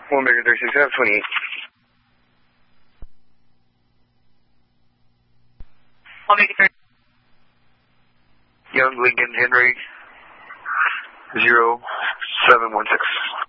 1 American 36, I have 28. I'll make it 30. Young Lincoln Henry 0716.